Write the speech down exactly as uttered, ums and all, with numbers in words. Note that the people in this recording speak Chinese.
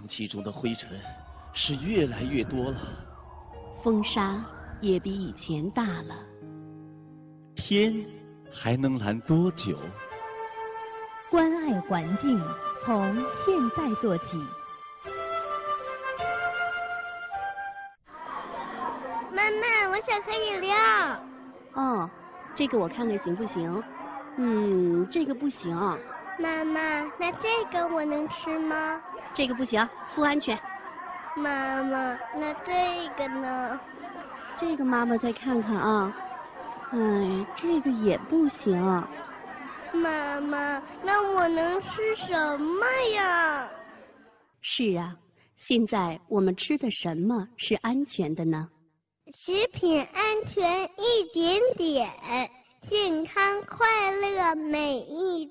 气中的灰尘是越来越多了， 风沙也比以前大了。 天还能蓝多久？ 关爱环境，从现在做起。 妈妈，我想喝饮料。 哦，这个我看看行不行？嗯，这个不行。 妈妈，那这个我能吃吗？ 这个不行，不安全。 妈妈，那这个呢？ 这个妈妈再看看啊。哎，这个也不行。 妈妈，那我能吃什么呀？ 是啊，现在我们吃的什么是安全的呢？ 食品安全一点点，健康快乐每一